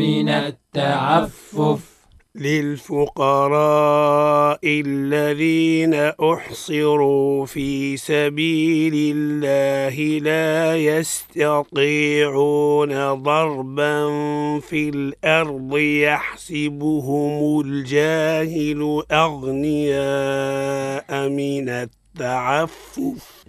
من التعفف للفقراء الذين أحصروا في سبيل الله لا يستطيعون ضربا في الأرض يحسبهم الجاهل أغنياء من التعفف